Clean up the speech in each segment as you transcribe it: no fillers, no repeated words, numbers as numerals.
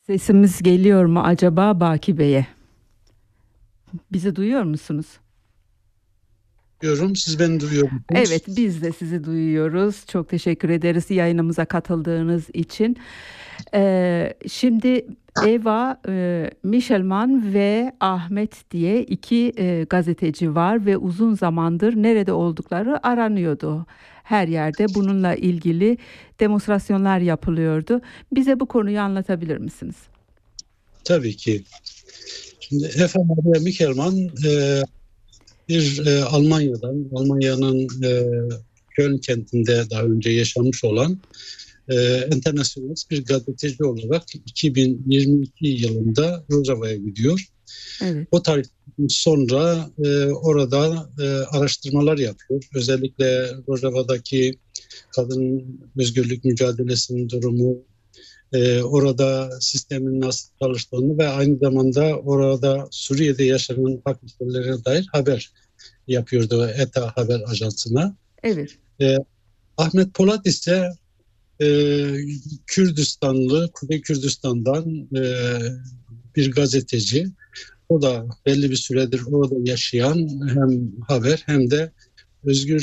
Sesimiz geliyor mu acaba Baki Bey'e? Bizi duyuyor musunuz? Diyorum. Siz beni duyuyor Evet, musunuz? biz de sizi duyuyoruz. Çok teşekkür ederiz yayınımıza katıldığınız için. Şimdi Eva Michelman ve Ahmet diye iki gazeteci var ve uzun zamandır nerede oldukları aranıyordu. Her yerde bununla ilgili demonstrasyonlar yapılıyordu. Bize bu konuyu anlatabilir misiniz? Tabii ki. Şimdi Efa Maria Michelman bir Almanya'nın Köln kentinde daha önce yaşamış olan internasyonalist bir gazeteci olarak 2022 yılında Rojava'ya gidiyor. Evet. O tarihten sonra orada araştırmalar yapıyor. Özellikle Rojava'daki kadın özgürlük mücadelesinin durumu, orada sistemin nasıl çalıştığını ve aynı zamanda orada Suriye'de yaşanan hak ihlallerine dair haber yapıyordu ETA haber ajansına. Evet. Ahmet Polat ise Kürdistanlı, Kuzey Kürdistan'dan bir gazeteci. O da belli bir süredir orada yaşayan, hem haber hem de Özgür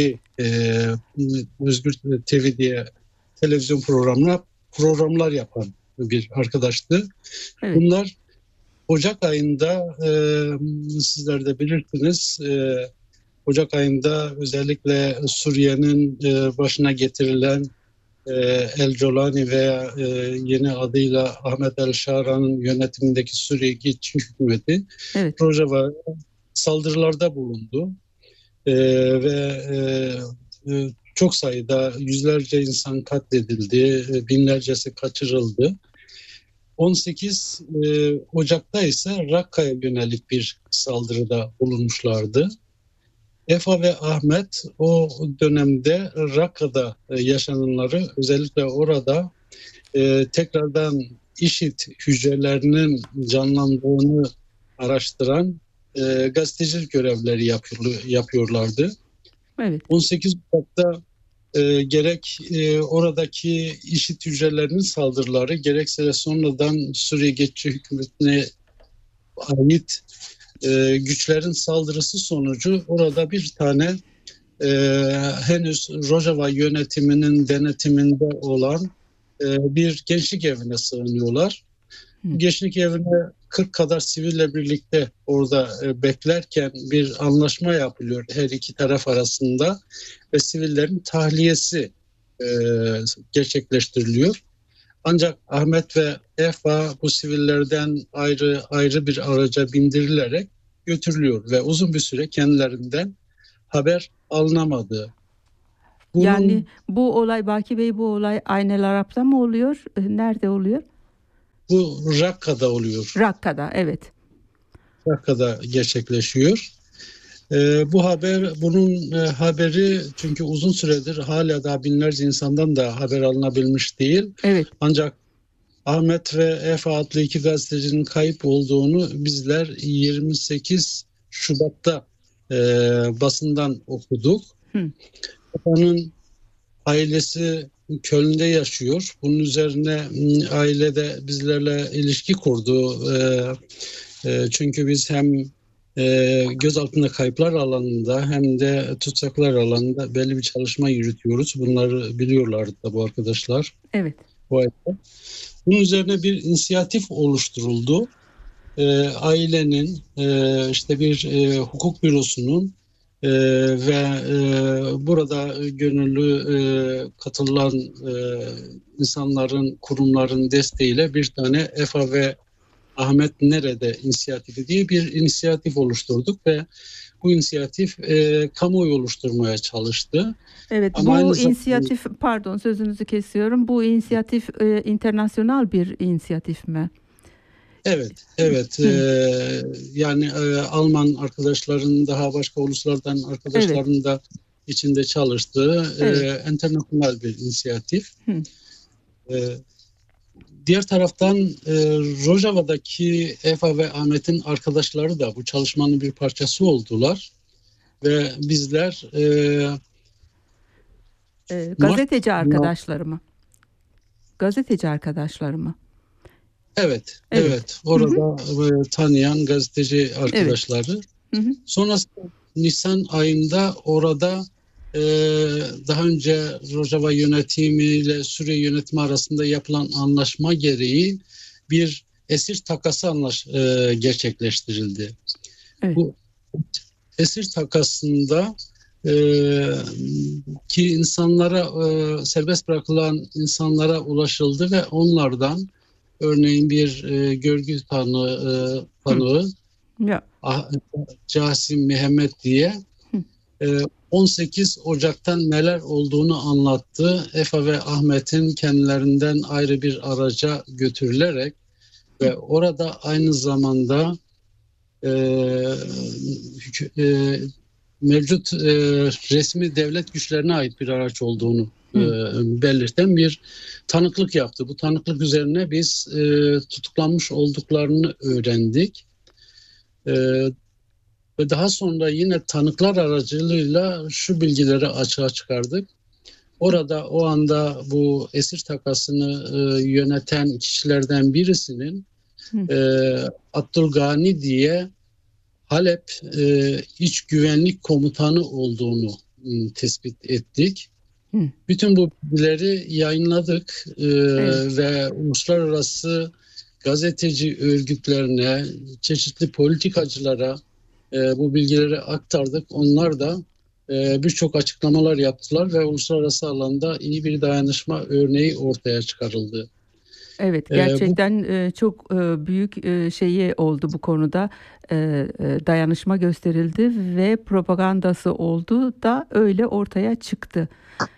TV diye televizyon programlar yapan bir arkadaştı. Evet. Bunlar Ocak ayında sizler de bilirsiniz, Ocak ayında özellikle Suriye'nin başına getirilen El Jolani veya yeni adıyla Ahmet El Şara'nın yönetimindeki Suriye Geçici Hükümeti Evet. Rojava saldırılarda bulundu. Ve çok sayıda yüzlerce insan katledildi, binlercesi kaçırıldı. 18 Ocak'ta ise Rakka'ya yönelik bir saldırıda bulunmuşlardı. Efa ve Ahmet o dönemde Rakka'da yaşananları, özellikle orada tekrardan IŞİD hücrelerinin canlandığını araştıran gazetecilik görevleri yapıyorlardı. Evet. 18 Ocak'ta gerek oradaki IŞİD hücrelerinin saldırıları, gerekse de sonradan Suriye Geçici Hükümeti'ne ait güçlerin saldırısı sonucu orada bir tane henüz Rojava yönetiminin denetiminde olan bir gençlik evine sığınıyorlar. Gençlik evine 40 kadar siville birlikte orada beklerken bir anlaşma yapılıyor her iki taraf arasında ve sivillerin tahliyesi gerçekleştiriliyor. Ancak Ahmet ve Efa bu sivillerden ayrı bir araca bindirilerek götürülüyor ve uzun bir süre kendilerinden haber alınamadı. Yani bu olay Baki Bey, bu olay Aynel Arap'ta mı oluyor? Nerede oluyor? Bu Rakka'da oluyor. Rakka'da, evet. Rakka'da gerçekleşiyor. Bunun haberi, çünkü uzun süredir hala daha binlerce insandan da haber alınabilmiş değil. Evet. Ancak Ahmet ve Efa adlı iki gazetecinin kayıp olduğunu bizler 28 Şubat'ta basından okuduk. Efa'nın ailesi Köln'de yaşıyor. Bunun üzerine aile de bizlerle ilişki kurdu. Çünkü biz hem gözaltında kayıplar alanında hem de tutsaklar alanında belli bir çalışma yürütüyoruz. Bunları biliyorlardı da bu arkadaşlar. Evet. Bunun üzerine bir inisiyatif oluşturuldu. Ailenin, işte bir hukuk bürosunun ve burada gönüllü katılan insanların, kurumların desteğiyle bir tane Efa ve Ahmet Nerede inisiyatifi diye bir inisiyatif oluşturduk ve bu inisiyatif kamuoyu oluşturmaya çalıştı. Evet, ama bu inisiyatif, pardon sözünüzü kesiyorum, bu inisiyatif internasyonal bir inisiyatif mi? Evet. Yani Alman arkadaşların, daha başka uluslardan arkadaşların da içinde çalıştığı internasyonel bir inisiyatif. Diğer taraftan Rojava'daki Efa ve Ahmet'in arkadaşları da bu çalışmanın bir parçası oldular ve bizler gazeteci arkadaşları mı? Gazeteci arkadaşları mı? Evet, Evet. evet. Orada tanıyan gazeteci Evet. arkadaşları. Hı hı. Sonrasında Nisan ayında orada e, daha önce Rojava yönetimiyle Suriye yönetimi arasında yapılan anlaşma gereği bir esir takası gerçekleştirildi. Evet. Bu esir takasında e, ki insanlara serbest bırakılan insanlara ulaşıldı ve onlardan örneğin bir görgü Hı. tanığı Ya. Casim Mehmet diye Hı. 18 Ocak'tan neler olduğunu anlattı. Efa ve Ahmet'in kendilerinden ayrı bir araca götürülerek Hı. ve orada aynı zamanda e, mevcut resmi devlet güçlerine ait bir araç olduğunu Hı. belirten bir tanıklık yaptı. Bu tanıklık üzerine biz tutuklanmış olduklarını öğrendik. E, Ve daha sonra yine tanıklar aracılığıyla şu bilgileri açığa çıkardık. Orada o anda bu esir takasını yöneten kişilerden birisinin Hı. e, Abdülgani diye Halep İç Güvenlik Komutanı olduğunu tespit ettik. Hı. Bütün bu bilgileri yayınladık Evet. ve uluslararası gazeteci örgütlerine, çeşitli politikacılara bu bilgileri aktardık. Onlar da birçok açıklamalar yaptılar ve uluslararası alanda iyi bir dayanışma örneği ortaya çıkarıldı. Evet, Bu gerçekten çok büyük şeyi oldu bu konuda. Dayanışma gösterildi ve propagandası oldu da öyle ortaya çıktı.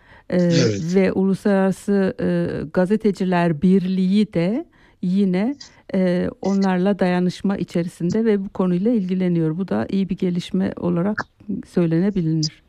evet. Ve Uluslararası Gazeteciler Birliği de yine onlarla dayanışma içerisinde ve bu konuyla ilgileniyor. Bu da iyi bir gelişme olarak söylenebilir.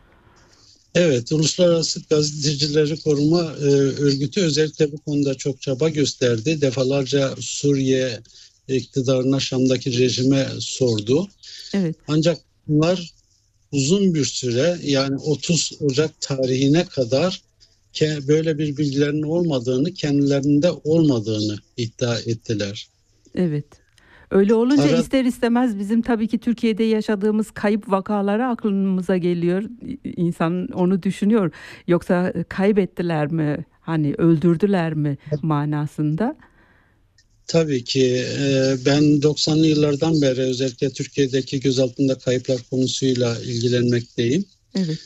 Evet, Uluslararası Gazetecileri Koruma Örgütü özellikle bu konuda çok çaba gösterdi. Defalarca Suriye iktidarına, Şam'daki rejime sordu. Evet. Ancak bunlar uzun bir süre, yani 30 Ocak tarihine kadar böyle bir bilgilerin olmadığını, kendilerinde olmadığını iddia ettiler. Evet. Öyle olunca Ara, ister istemez bizim tabii ki Türkiye'de yaşadığımız kayıp vakaları aklımıza geliyor. İnsan onu düşünüyor. Yoksa kaybettiler mi? Hani öldürdüler mi manasında? tabii ki ben 90'lı yıllardan beri özellikle Türkiye'deki gözaltında kayıplar konusuyla ilgilenmekteyim. Evet.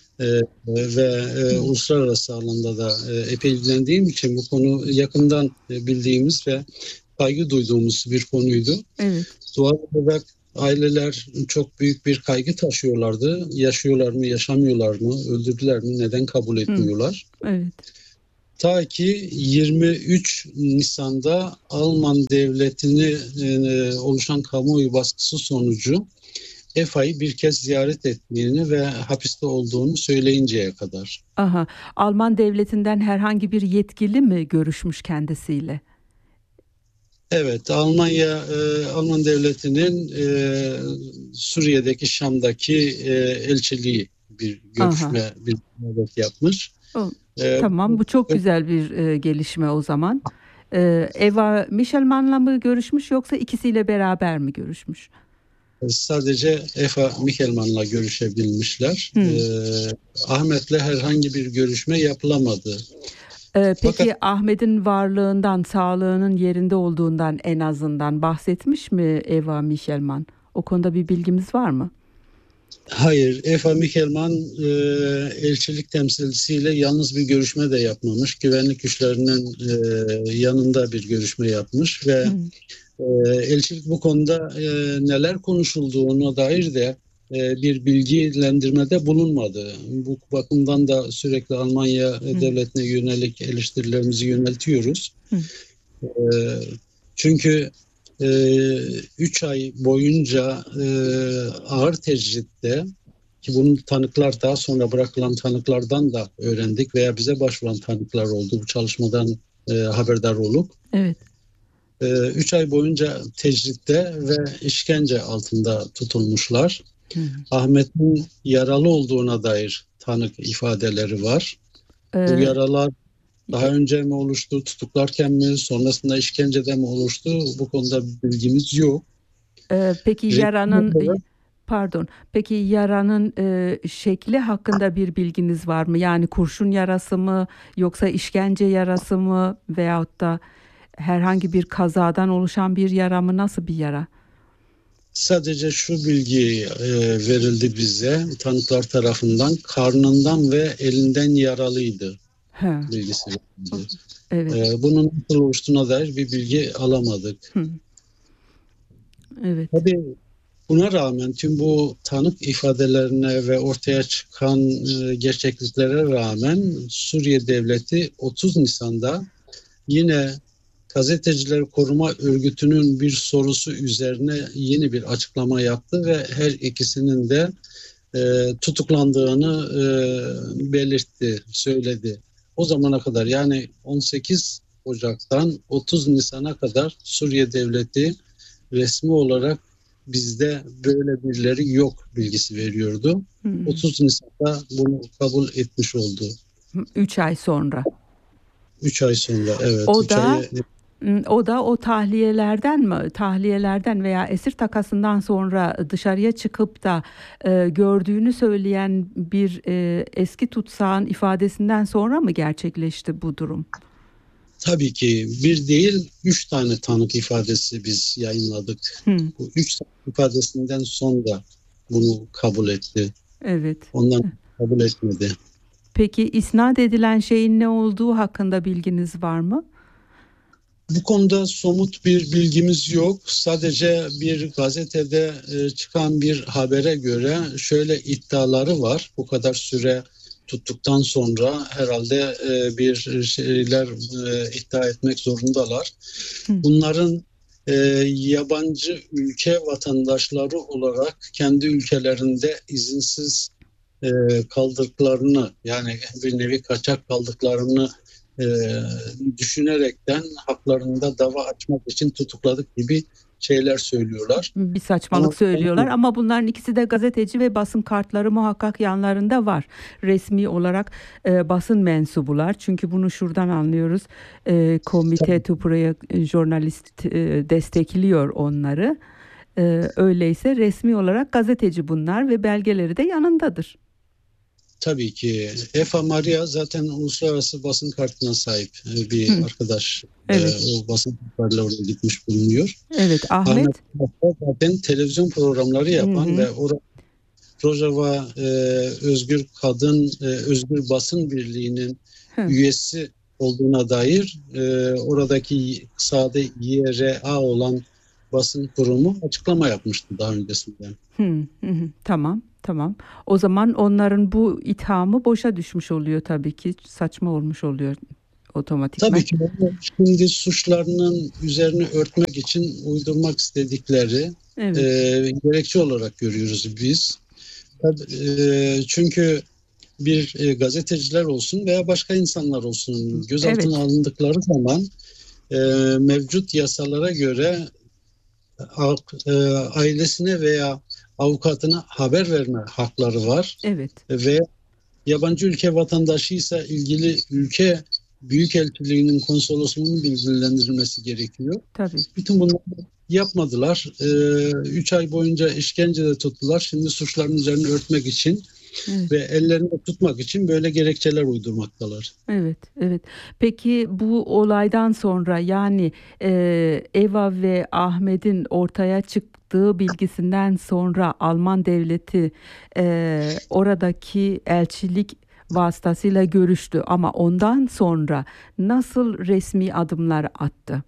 Ve Hı. uluslararası alanda da epey ilgilendiğim için bu konu yakından bildiğimiz ve kaygı duyduğumuz bir konuydu. Evet. Doğal olarak aileler çok büyük bir kaygı taşıyorlardı. Yaşıyorlar mı, yaşamıyorlar mı, öldürdüler mi, neden kabul Hı. etmiyorlar? Evet. Ta ki 23 Nisan'da Alman devletini oluşan kamuoyu baskısı sonucu EFA'yı bir kez ziyaret ettiğini ve hapiste olduğunu söyleyinceye kadar. Aha. Alman devletinden herhangi bir yetkili mi görüşmüş kendisiyle? Evet, Alman devletinin Suriye'deki Şam'daki elçiliği bir Aha. görüşme, bir ziyaret yapmış. O, E, tamam, bu çok güzel bir gelişme o zaman. Eva Michelman'la mı görüşmüş yoksa ikisiyle beraber mi görüşmüş? Sadece Efa Michelman'la görüşebilmişler. Hmm. Ahmet'le herhangi bir görüşme yapılamadı. Fakat Peki Ahmet'in varlığından, sağlığının yerinde olduğundan en azından bahsetmiş mi Eva Michelman? O konuda bir bilgimiz var mı? hayır, Efa Michelman elçilik temsilcisiyle yalnız bir görüşme de yapmamış. Güvenlik güçlerinin yanında bir görüşme yapmış ve Hmm. elçilik bu konuda neler konuşulduğuna dair de bir bilgilendirmede bulunmadı. Bu bakımdan da sürekli Almanya Hmm. devletine yönelik eleştirilerimizi yöneltiyoruz. Hmm. E, Çünkü 3 ay boyunca ağır tecritte, ki bunun tanıklar daha sonra bırakılan tanıklardan da öğrendik veya bize başvuran tanıklar oldu bu çalışmadan haberdar olup. Evet. 3 ay boyunca tecritte ve işkence altında tutulmuşlar. Hmm. Ahmet'in yaralı olduğuna dair tanık ifadeleri var. Bu Ee, yaralar Daha önce mi oluştu, tutuklarken mi, sonrasında işkencede mi oluştu? Bu konuda bilgimiz yok. Peki Resmi yaranın olarak pardon, peki yaranın şekli hakkında bir bilginiz var mı? Yani kurşun yarası mı yoksa işkence yarası mı veyahut da herhangi bir kazadan oluşan bir yara mı? Nasıl bir yara? sadece şu bilgi verildi bize tanıklar tarafından, karnından ve elinden yaralıydı He, bilgisi verildi. evet. Bunun nasıl oluştuğuna dair bir bilgi alamadık. Hı, evet. Tabii buna rağmen tüm bu tanık ifadelerine ve ortaya çıkan gerçekliklere rağmen Suriye Devleti 30 Nisan'da yine Gazeteciler Koruma Örgütü'nün bir sorusu üzerine yeni bir açıklama yaptı ve her ikisinin de tutuklandığını belirtti, söyledi. O zamana kadar yani 18 Ocak'tan 30 Nisan'a kadar Suriye Devleti resmi olarak bizde böyle birileri yok bilgisi veriyordu. Hı, 30 Nisan'da bunu kabul etmiş oldu. 3 ay sonra. 3 ay sonra, evet, O 3 da ayı. o tahliyelerden mi, tahliyelerden veya esir takasından sonra dışarıya çıkıp da gördüğünü söyleyen bir eski tutsağın ifadesinden sonra mı gerçekleşti bu durum? Tabii ki bir değil, 3 tane tanık ifadesi biz yayınladık. Hı, Bu 3 tanık ifadesinden sonra bunu kabul etti. evet. Ondan kabul etmedi. Peki isnat edilen şeyin ne olduğu hakkında bilginiz var mı? Bu konuda somut bir bilgimiz yok. Sadece bir gazetede çıkan bir habere göre şöyle iddiaları var. Bu kadar süre tuttuktan sonra herhalde bir şeyler iddia etmek zorundalar. Hı, Bunların yabancı ülke vatandaşları olarak kendi ülkelerinde izinsiz kaldıklarını, yani bir nevi kaçak kaldıklarını e, düşünerekten haklarında dava açmak için tutukladık gibi şeyler söylüyorlar. bir Ama saçmalık söylüyorlar ama bunların ikisi de gazeteci ve basın kartları muhakkak yanlarında var. Resmi olarak basın mensubular. Çünkü bunu şuradan anlıyoruz. Komite Tupra'ya jurnalist destekliyor onları. Öyleyse resmi olarak gazeteci bunlar ve belgeleri de yanındadır. tabii ki Efa Maria zaten uluslararası basın kartına sahip bir Hı, arkadaş. evet, O basın kartlarıyla oraya gitmiş bulunuyor. evet Ahmet Ahmet. Kafka zaten televizyon programları Hı yapan hı, ve Rojava Özgür Kadın Özgür Basın Birliği'nin hı, üyesi olduğuna dair oradaki sade YRA olan basın kurumu açıklama yapmıştı daha öncesinden. hı, hı, hı. Tamam, tamam. O zaman onların bu ithamı boşa düşmüş oluyor tabii ki. Saçma olmuş oluyor Tabii otomatikman. ki bunu şimdi suçlarının üzerine örtmek için uydurmak istedikleri e, Evet, gerekçe olarak görüyoruz biz. Çünkü bir gazeteciler olsun veya başka insanlar olsun gözaltına evet, alındıkları zaman e, mevcut yasalara göre ailesine veya avukatına haber verme hakları var evet. ve yabancı ülke vatandaşıysa ilgili ülke büyükelçiliğinin konsolosluğunun bilgilendirilmesi gerekiyor. Tabii. Bütün bunları yapmadılar. 3 ay boyunca işkencede tuttular. Şimdi suçların üzerine örtmek için Evet. ve ellerinde tutmak için böyle gerekçeler uydurmaktalar. Evet, evet. Peki bu olaydan sonra yani Eva ve Ahmet'in ortaya çıktığı bilgisinden sonra Alman devleti oradaki elçilik vasıtasıyla görüştü ama ondan sonra nasıl resmi adımlar attı?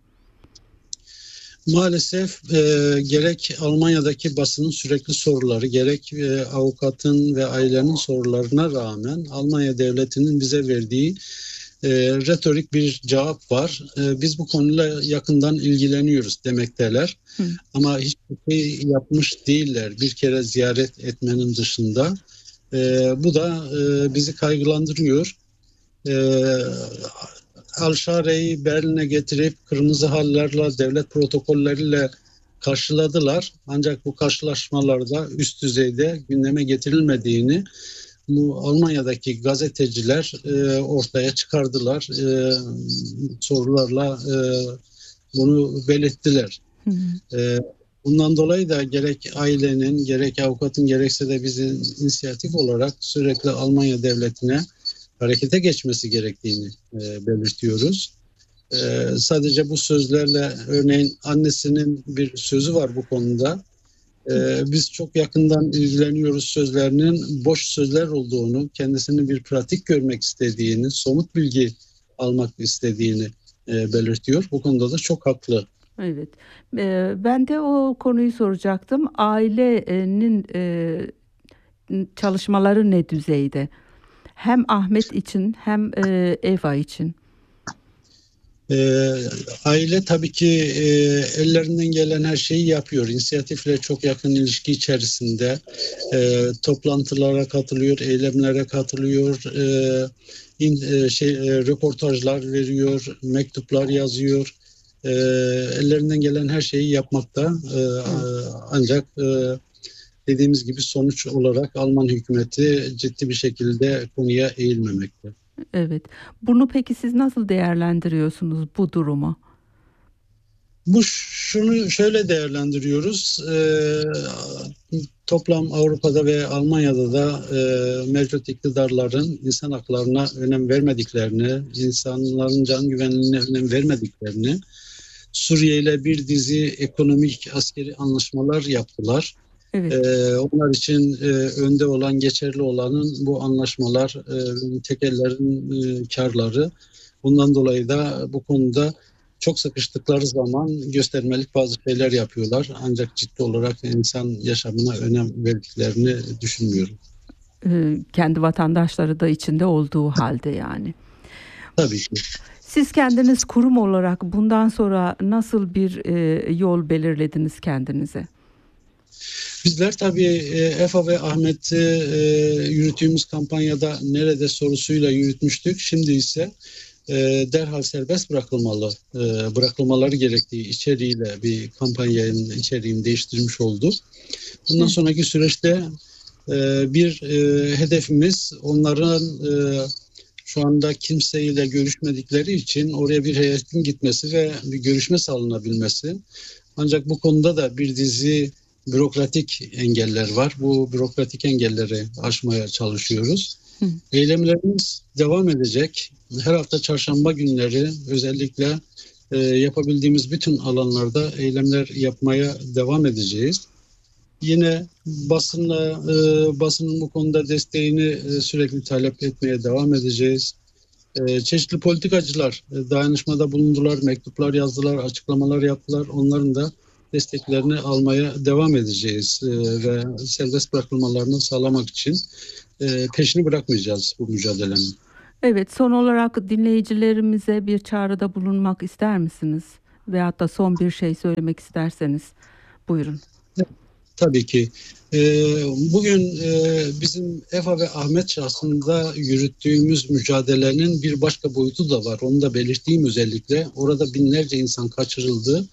Maalesef gerek Almanya'daki basının sürekli soruları, gerek avukatın ve ailenin sorularına rağmen Almanya devletinin bize verdiği retorik bir cevap var. Biz bu konuyla yakından ilgileniyoruz demekteler. Hı, Ama hiçbir şey yapmış değiller bir kere ziyaret etmenin dışında. Bu da bizi kaygılandırıyor. E, Al-Şare'yi Berlin'e getirip kırmızı hallerle, devlet protokolleriyle karşıladılar. Ancak bu karşılaşmalarda üst düzeyde gündeme getirilmediğini, bu Almanya'daki gazeteciler ortaya çıkardılar. Sorularla bunu belirttiler. Hı hı. Bundan dolayı da gerek ailenin, gerek avukatın, gerekse de bizim inisiyatif olarak sürekli Almanya devletine harekete geçmesi gerektiğini belirtiyoruz. Sadece bu sözlerle, örneğin annesinin bir sözü var bu konuda. Biz çok yakından ilgileniyoruz sözlerinin boş sözler olduğunu, kendisinin bir pratik görmek istediğini, somut bilgi almak istediğini belirtiyor. Bu konuda da çok haklı. Evet. Ben de o konuyu soracaktım. Ailenin çalışmaları ne düzeyde? Hem Ahmet için hem Eva için. Ee, Aile tabii ki ellerinden gelen her şeyi yapıyor. İnisiyatifle çok yakın ilişki içerisinde toplantılara katılıyor, eylemlere katılıyor, röportajlar veriyor, mektuplar yazıyor. Ellerinden gelen her şeyi yapmakta. Ancak dediğimiz gibi sonuç olarak Alman hükümeti ciddi bir şekilde konuya eğilmemekte. Evet. Bunu peki siz nasıl değerlendiriyorsunuz bu durumu? Şunu şöyle değerlendiriyoruz. Toplam Avrupa'da ve Almanya'da da mevcut iktidarların insan haklarına önem vermediklerini, insanların can güvenliğine önem vermediklerini, Suriye ile bir dizi ekonomik askeri anlaşmalar yaptılar. Evet. Onlar için önde olan, geçerli olanın bu anlaşmalar, tekellerin karları. Bundan dolayı da bu konuda çok sıkıştıkları zaman göstermelik bazı şeyler yapıyorlar. Ancak ciddi olarak insan yaşamına önem verdiklerini düşünmüyorum. Kendi vatandaşları da içinde olduğu halde yani. Tabii ki. Siz kendiniz kurum olarak bundan sonra nasıl bir yol belirlediniz kendinize? Bizler tabii Efa ve Ahmet'i yürüttüğümüz kampanyada nerede sorusuyla yürütmüştük. Şimdi ise derhal serbest bırakılmaları gerektiği içeriğiyle bir kampanyanın içeriğini değiştirmiş olduk. Bundan sonraki süreçte bir hedefimiz onların şu anda kimseyle görüşmedikleri için oraya bir heyetin gitmesi ve bir görüşme sağlanabilmesi. Ancak bu konuda da bir dizi bürokratik engeller var. Bu bürokratik engelleri aşmaya çalışıyoruz. Eylemlerimiz devam edecek. Her hafta çarşamba günleri özellikle yapabildiğimiz bütün alanlarda eylemler yapmaya devam edeceğiz. Yine basının bu konuda desteğini sürekli talep etmeye devam edeceğiz. Çeşitli politikacılar dayanışmada bulundular, mektuplar yazdılar, açıklamalar yaptılar. Onların da desteklerini almaya devam edeceğiz ve serbest bırakılmalarını sağlamak için peşini bırakmayacağız bu mücadelenin. Evet, son olarak dinleyicilerimize bir çağrıda bulunmak ister misiniz? Veyahut da son bir şey söylemek isterseniz buyurun. Tabii ki. Bugün bizim Efa ve Ahmet şahsında yürüttüğümüz mücadelenin bir başka boyutu da var. Onu da belirttiğim özellikle. Orada binlerce insan kaçırıldı.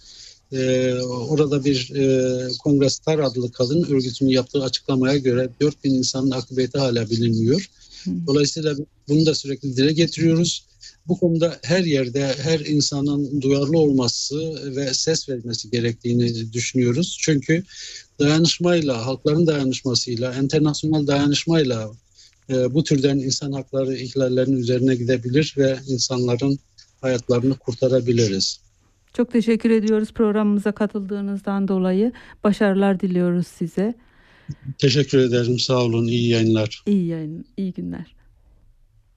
Orada bir Kongrestar adlı kadın örgütünün yaptığı açıklamaya göre 4000 insanın akıbeti hala bilinmiyor. Dolayısıyla bunu da sürekli dile getiriyoruz. Bu konuda her yerde her insanın duyarlı olması ve ses vermesi gerektiğini düşünüyoruz. Çünkü dayanışmayla, halkların dayanışmasıyla, internasyonel dayanışmayla bu türden insan hakları ihlallerinin üzerine gidebilir ve insanların hayatlarını kurtarabiliriz. Çok teşekkür ediyoruz programımıza katıldığınızdan dolayı. Başarılar diliyoruz size. Teşekkür ederim. Sağ olun. İyi yayınlar. İyi yayın, iyi günler.